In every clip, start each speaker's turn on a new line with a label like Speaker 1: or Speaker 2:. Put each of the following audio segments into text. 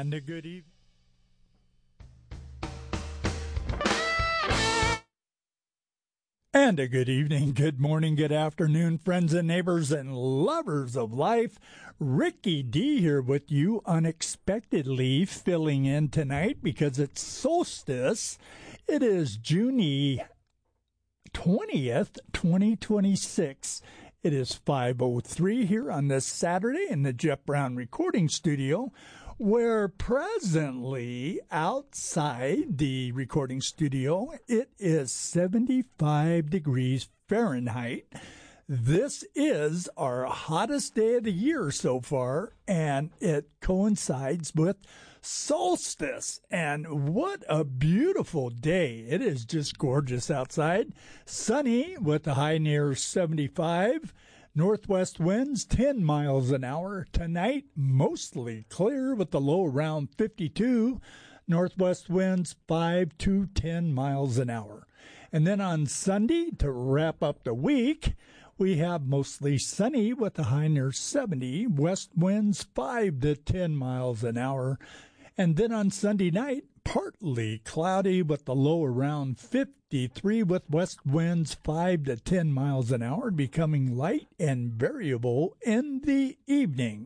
Speaker 1: And a good evening. And a good evening, good morning, good afternoon, friends and neighbors and lovers of life. Ricky D here with you unexpectedly filling in tonight because it's solstice. It is June 20th, 2026. It is 5:03 here on this Saturday in the Jeff Brown Recording Studio, where presently outside the recording studio, it is 75 degrees Fahrenheit. This is our hottest day of the year so far, and it coincides with solstice. And what a beautiful day. It is just gorgeous outside. Sunny with a high near 75. Northwest winds 10 miles an hour. Tonight, mostly clear with the low around 52. Northwest winds 5 to 10 miles an hour. And then on Sunday, to wrap up the week, we have mostly sunny with a high near 70. West winds 5 to 10 miles an hour. And then on Sunday night, partly cloudy with the low around 53 with west winds 5 to 10 miles an hour, becoming light and variable in the evening.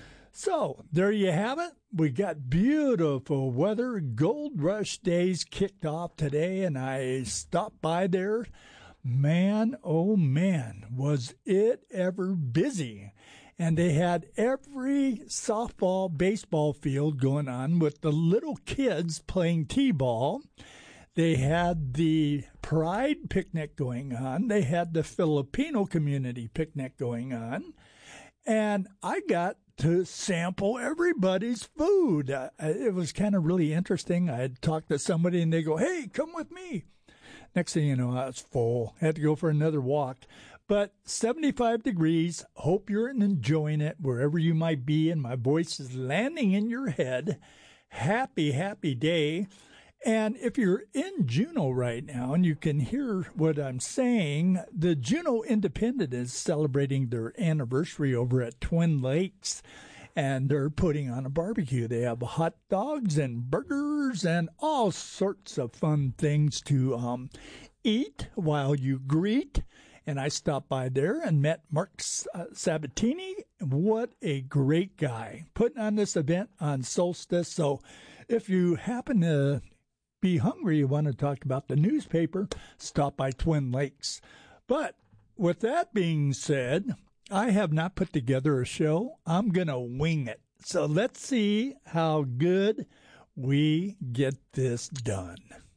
Speaker 1: So there you have it. We got beautiful weather. Gold Rush days kicked off today, and I stopped by there. Man, oh man, was it ever busy. And they had every softball, baseball field going on with the little kids playing t-ball. They had the Pride picnic going on. They had the Filipino community picnic going on. And I got to sample everybody's food. It was kind of really interesting. I had talked to somebody and they go, "Hey, come with me." Next thing you know, I was full. Had to go for another walk. But 75 degrees. Hope you're enjoying it wherever you might be. And my voice is landing in your head. Happy, happy day. And if you're in Juneau right now and you can hear what I'm saying, the Juneau Independent is celebrating their anniversary over at Twin Lakes. And they're putting on a barbecue. They have hot dogs and burgers and all sorts of fun things to eat while you greet. And I stopped by there and met Mark Sabatini. What a great guy. Putting on this event on solstice. So if you happen to be hungry, you want to talk about the newspaper, stop by Twin Lakes. But with that being said, I have not put together a show. I'm going to wing it. So let's see how good we get this done.